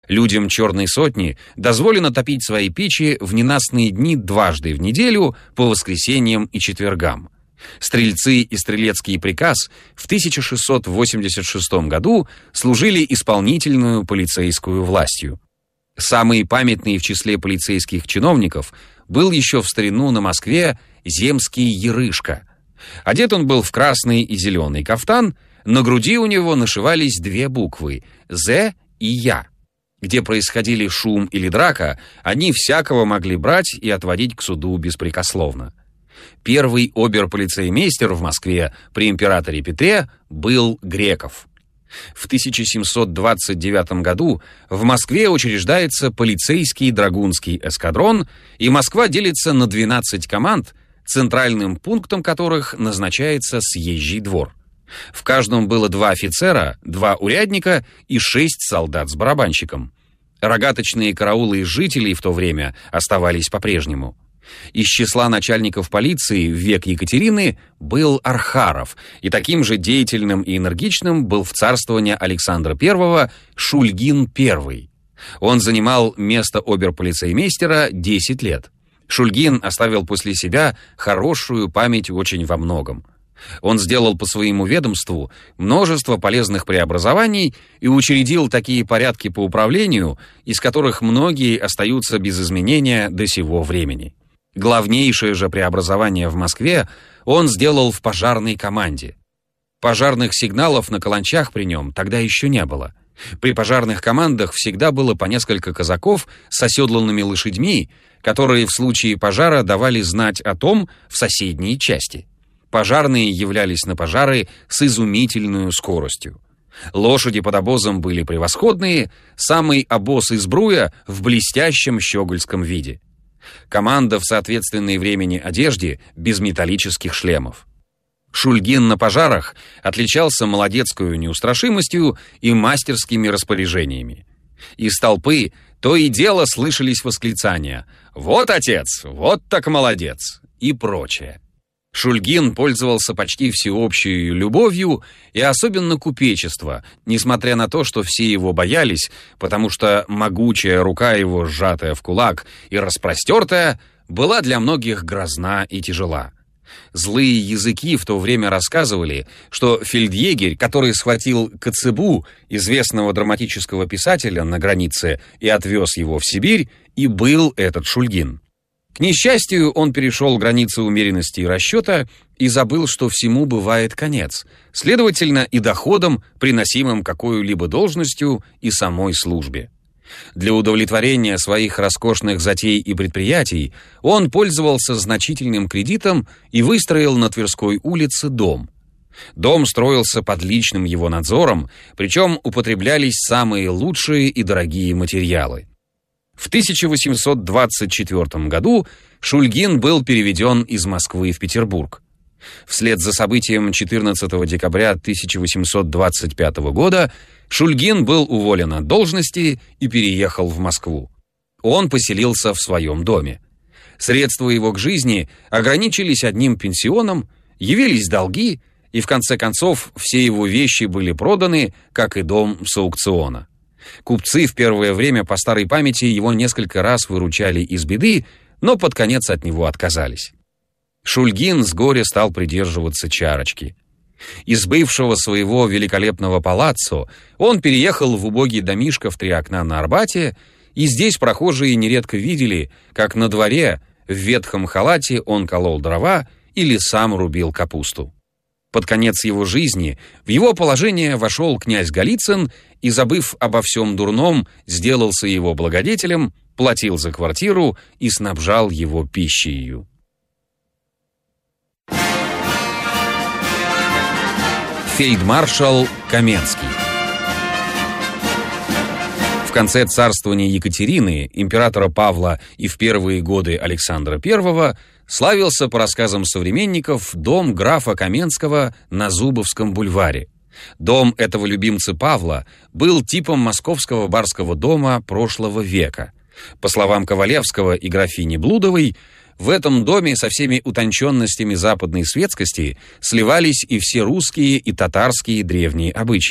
Людям «Черной сотни» дозволено топить свои печи в ненастные дни дважды в неделю по воскресеньям и четвергам. Стрельцы и стрелецкий приказ в 1686 году служили исполнительную полицейскую властью. Самый памятный в числе полицейских чиновников был еще в старину на Москве земский Ярышка. Одет он был в красный и зеленый кафтан, на груди у него нашивались две буквы «З» и «Я». Где происходили шум или драка, они всякого могли брать и отводить к суду беспрекословно. Первый обер-полицеймейстер в Москве при императоре Петре был Греков. В 1729 году в Москве учреждается полицейский драгунский эскадрон, и Москва делится на 12 команд, центральным пунктом которых назначается съезжий двор. В каждом было 2 офицера, 2 урядника и 6 солдат с барабанщиком. Рогаточные караулы жителей в то время оставались по-прежнему. Из числа начальников полиции в век Екатерины был Архаров, и таким же деятельным и энергичным был в царствование Александра I Шульгин I. Он занимал место оберполицеймейстера 10 лет. Шульгин оставил после себя хорошую память очень во многом. Он сделал по своему ведомству множество полезных преобразований и учредил такие порядки по управлению, из которых многие остаются без изменения до сего времени. Главнейшее же преобразование в Москве он сделал в пожарной команде. Пожарных сигналов на каланчах при нем тогда еще не было. При пожарных командах всегда было по несколько казаков с оседланными лошадьми, которые в случае пожара давали знать о том в соседней части. Пожарные являлись на пожары с изумительной скоростью. Лошади под обозом были превосходные, самый обоз из бруя в блестящем щегольском виде. Команда в соответственной времени одежде без металлических шлемов. Шульгин на пожарах отличался молодецкую неустрашимостью и мастерскими распоряжениями. Из толпы то и дело слышались восклицания «Вот отец! Вот так молодец!» и прочее. Шульгин пользовался почти всеобщей любовью и особенно купечество, несмотря на то, что все его боялись, потому что могучая рука его, сжатая в кулак и распростертая, была для многих грозна и тяжела. Злые языки в то время рассказывали, что фельдъегерь, который схватил Коцебу, известного драматического писателя, на границе и отвез его в Сибирь, и был этот Шульгин. К несчастью, он перешел границы умеренности и расчета и забыл, что всему бывает конец, следовательно, и доходом, приносимым какой-либо должностью и самой службе. Для удовлетворения своих роскошных затей и предприятий он пользовался значительным кредитом и выстроил на Тверской улице дом. Дом строился под личным его надзором, причем употреблялись самые лучшие и дорогие материалы. В 1824 году Шульгин был переведен из Москвы в Петербург. Вслед за событием 14 декабря 1825 года Шульгин был уволен от должности и переехал в Москву. Он поселился в своем доме. Средства его к жизни ограничились одним пенсионом, явились долги, и в конце концов все его вещи были проданы, как и дом с аукциона. Купцы в первое время по старой памяти его несколько раз выручали из беды, но под конец от него отказались. Шульгин с горя стал придерживаться чарочки. Из бывшего своего великолепного палаццо он переехал в убогий домишко в 3 окна на Арбате, и здесь прохожие нередко видели, как на дворе в ветхом халате он колол дрова или сам рубил капусту. Под конец его жизни в его положение вошел князь Голицын и, забыв обо всем дурном, сделался его благодетелем, платил за квартиру и снабжал его пищей. Фельдмаршал Каменский. В конце царствования Екатерины, императора Павла и в первые годы Александра I славился, по рассказам современников, дом графа Каменского на Зубовском бульваре. Дом этого любимца Павла был типом московского барского дома прошлого века. По словам Ковалевского и графини Блудовой, в этом доме со всеми утонченностями западной светскости сливались и все русские и татарские древние обычаи.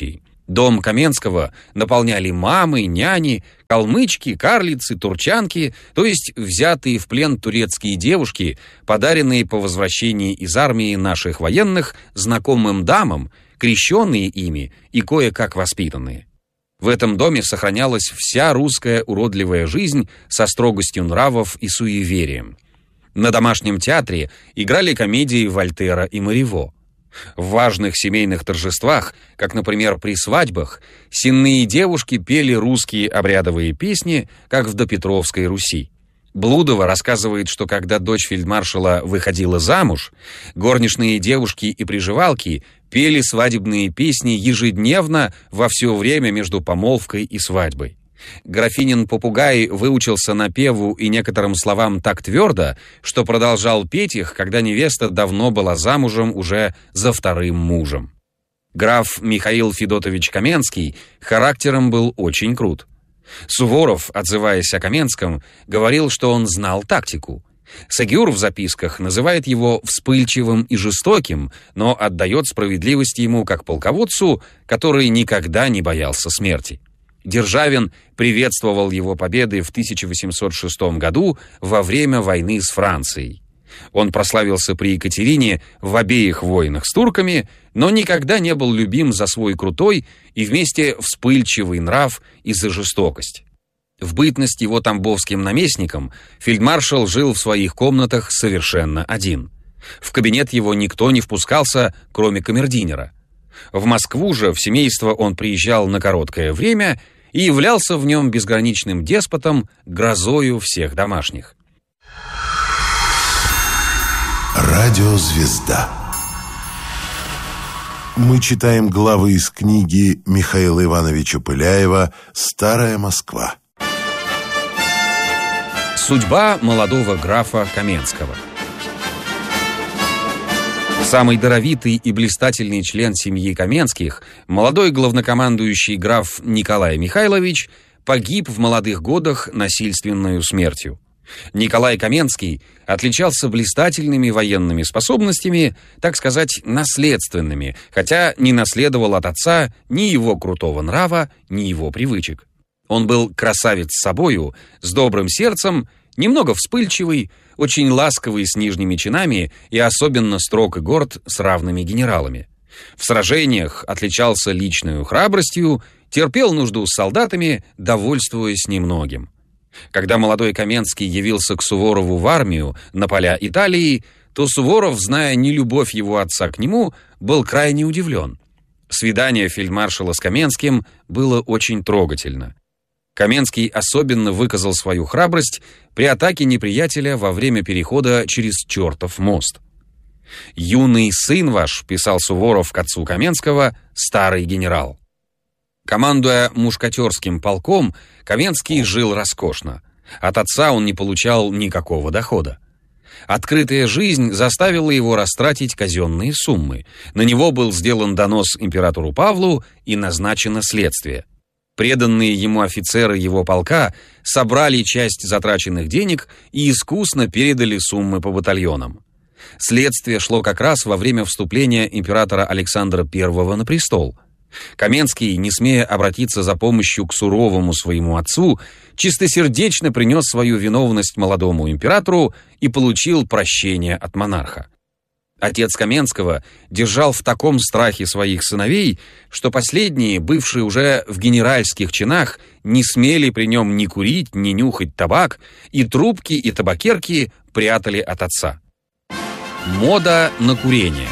Дом Каменского наполняли мамы, няни, калмычки, карлицы, турчанки, то есть взятые в плен турецкие девушки, подаренные по возвращении из армии наших военных знакомым дамам, крещенные ими и кое-как воспитанные. В этом доме сохранялась вся русская уродливая жизнь со строгостью нравов и суеверием. На домашнем театре играли комедии Вольтера и Марево. В важных семейных торжествах, как, например, при свадьбах, сенные девушки пели русские обрядовые песни, как в допетровской Руси. Блудова рассказывает, что когда дочь фельдмаршала выходила замуж, горничные девушки и приживалки пели свадебные песни ежедневно во все время между помолвкой и свадьбой. Графинин попугай выучился напеву и некоторым словам так твердо, что продолжал петь их, когда невеста давно была замужем уже за вторым мужем. Граф Михаил Федотович Каменский характером был очень крут. Суворов, отзываясь о Каменском, говорил, что он знал тактику. Сегюр в записках называет его вспыльчивым и жестоким, но отдает справедливость ему как полководцу, который никогда не боялся смерти. Державин приветствовал его победы в 1806 году во время войны с Францией. Он прославился при Екатерине в обеих войнах с турками, но никогда не был любим за свой крутой и вместе вспыльчивый нрав и за жестокость. В бытность его тамбовским наместником фельдмаршал жил в своих комнатах совершенно один. В кабинет его никто не впускался, кроме камердинера. В Москву же в семейство он приезжал на короткое время и являлся в нем безграничным деспотом, грозою всех домашних. Радиозвезда. Мы читаем главы из книги Михаила Ивановича Пыляева «Старая Москва». Судьба молодого графа Каменского. Самый даровитый и блистательный член семьи Каменских, молодой главнокомандующий граф Николай Михайлович, погиб в молодых годах насильственной смертью. Николай Каменский отличался блистательными военными способностями, так сказать, наследственными, хотя не наследовал от отца ни его крутого нрава, ни его привычек. Он был красавец собою, с добрым сердцем, немного вспыльчивый, очень ласковый с нижними чинами и особенно строг и горд с равными генералами. В сражениях отличался личной храбростью, терпел нужду с солдатами, довольствуясь немногим. Когда молодой Каменский явился к Суворову в армию на поля Италии, то Суворов, зная нелюбовь его отца к нему, был крайне удивлен. Свидание фельдмаршала с Каменским было очень трогательно. Каменский особенно выказал свою храбрость при атаке неприятеля во время перехода через чертов мост. «Юный сын ваш», — писал Суворов к отцу Каменского, — «старый генерал». Командуя мушкатерским полком, Каменский жил роскошно. От отца он не получал никакого дохода. Открытая жизнь заставила его растратить казенные суммы. На него был сделан донос императору Павлу и назначено следствие. Преданные ему офицеры его полка собрали часть затраченных денег и искусно передали суммы по батальонам. Следствие шло как раз во время вступления императора Александра I на престол. Каменский, не смея обратиться за помощью к суровому своему отцу, чистосердечно принес свою виновность молодому императору и получил прощение от монарха. Отец Каменского держал в таком страхе своих сыновей, что последние, бывшие уже в генеральских чинах, не смели при нем ни курить, ни нюхать табак, и трубки, и табакерки прятали от отца. Мода на курение.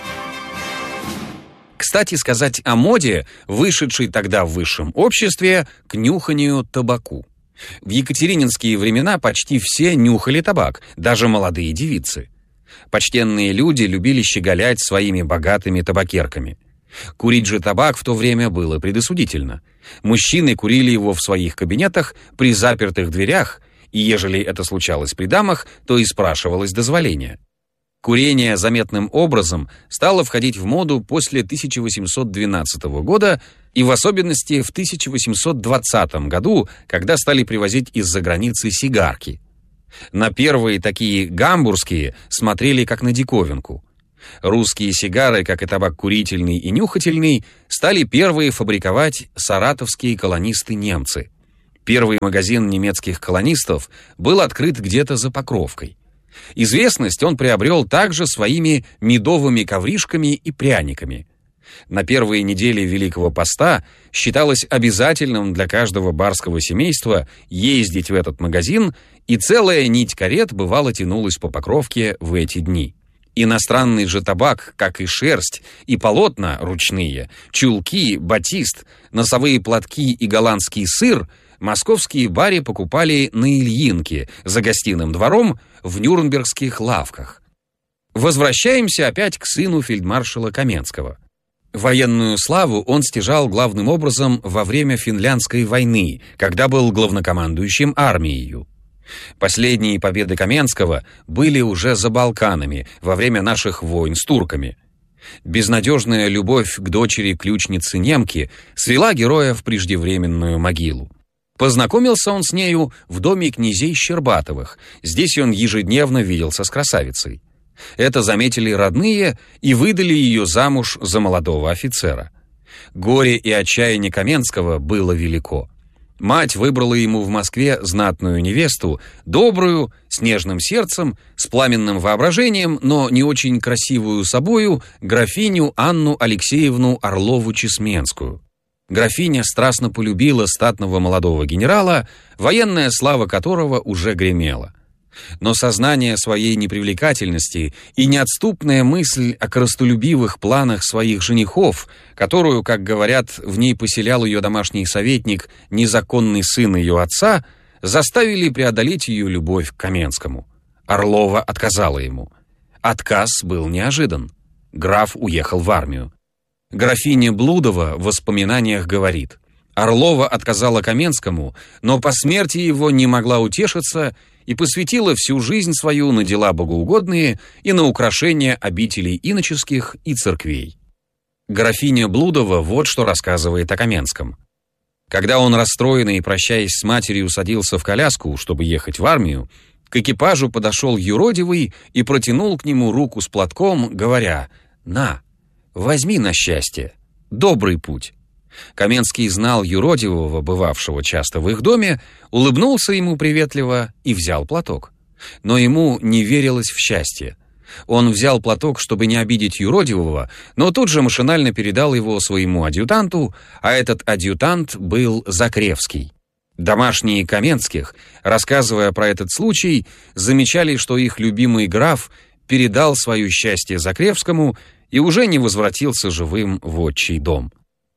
Кстати сказать о моде, вышедшей тогда в высшем обществе к нюханию табаку. В екатерининские времена почти все нюхали табак, даже молодые девицы. Почтенные люди любили щеголять своими богатыми табакерками. Курить же табак в то время было предосудительно. Мужчины курили его в своих кабинетах при запертых дверях, и ежели это случалось при дамах, то и спрашивалось дозволение. Курение заметным образом стало входить в моду после 1812 года и в особенности в 1820 году, когда стали привозить из-за границы сигарки. На первые такие гамбургские смотрели как на диковинку. Русские сигары, как и табак курительный и нюхательный, стали первые фабриковать саратовские колонисты-немцы. Первый магазин немецких колонистов был открыт где-то за Покровкой. Известность он приобрел также своими медовыми ковришками и пряниками. На первые недели Великого Поста считалось обязательным для каждого барского семейства ездить в этот магазин, и целая нить карет бывало тянулась по Покровке в эти дни. Иностранный же табак, как и шерсть, и полотна ручные, чулки, батист, носовые платки и голландский сыр московские бари покупали на Ильинке за гостиным двором в нюрнбергских лавках. Возвращаемся опять к сыну фельдмаршала Каменского. Военную славу он стяжал главным образом во время Финляндской войны, когда был главнокомандующим армией. Последние победы Каменского были уже за Балканами, во время наших войн с турками. Безнадежная любовь к дочери ключницы немки свела героя в преждевременную могилу. Познакомился он с нею в доме князей Щербатовых. Здесь он ежедневно виделся с красавицей. Это заметили родные и выдали ее замуж за молодого офицера. Горе и отчаяние Каменского было велико. Мать выбрала ему в Москве знатную невесту, добрую, с нежным сердцем, с пламенным воображением, но не очень красивую собою, графиню Анну Алексеевну Орлову-Чесменскую. Графиня страстно полюбила статного молодого генерала, военная слава которого уже гремела. Но сознание своей непривлекательности и неотступная мысль о корыстолюбивых планах своих женихов, которую, как говорят, в ней поселял ее домашний советник, незаконный сын ее отца, заставили преодолеть ее любовь к Каменскому. Орлова отказала ему. Отказ был неожидан. Граф уехал в армию. Графиня Блудова в воспоминаниях говорит: Орлова отказала Каменскому, но по смерти его не могла утешиться и посвятила всю жизнь свою на дела богоугодные и на украшение обителей иноческих и церквей. Графиня Блудова вот что рассказывает о Каменском. Когда он, расстроенный, прощаясь с матерью, садился в коляску, чтобы ехать в армию, к экипажу подошел юродивый и протянул к нему руку с платком, говоря: «На, возьми на счастье, добрый путь». Каменский знал юродивого, бывавшего часто в их доме, улыбнулся ему приветливо и взял платок. Но ему не верилось в счастье. Он взял платок, чтобы не обидеть юродивого, но тут же машинально передал его своему адъютанту, а этот адъютант был Закревский. Домашние Каменских, рассказывая про этот случай, замечали, что их любимый граф передал свое счастье Закревскому и уже не возвратился живым в отчий дом.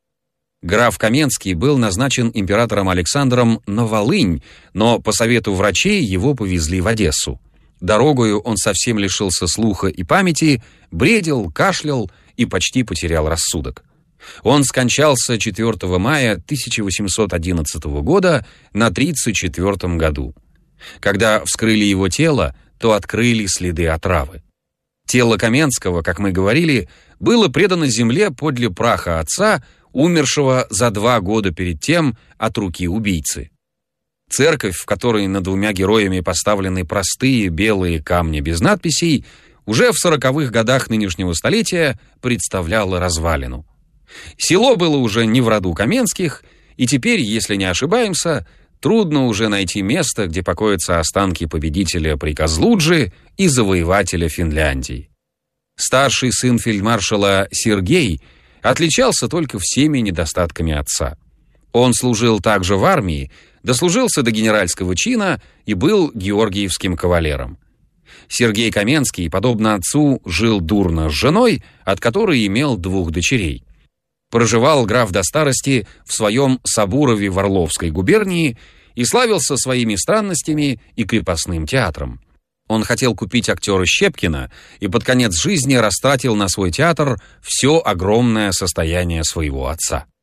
Граф Каменский был назначен императором Александром на Волынь, но по совету врачей его повезли в Одессу. Дорогою он совсем лишился слуха и памяти, бредил, кашлял и почти потерял рассудок. Он скончался 4 мая 1811 года на 34 году. Когда вскрыли его тело, то открыли следы отравы. Тело Каменского, как мы говорили, было предано земле подле праха отца, умершего за 2 года перед тем от руки убийцы. Церковь, в которой над 2 героями поставлены простые белые камни без надписей, уже в 40-х годах нынешнего столетия представляла развалину. Село было уже не в роду Каменских, и теперь, если не ошибаемся, трудно уже найти место, где покоятся останки победителя при Козлуджи и завоевателя Финляндии. Старший сын фельдмаршала Сергей отличался только всеми недостатками отца. Он служил также в армии, дослужился до генеральского чина и был георгиевским кавалером. Сергей Каменский, подобно отцу, жил дурно с женой, от которой имел 2 дочерей. Проживал граф до старости в своем Сабурове в Орловской губернии и славился своими странностями и крепостным театром. Он хотел купить актера Щепкина и под конец жизни растратил на свой театр все огромное состояние своего отца.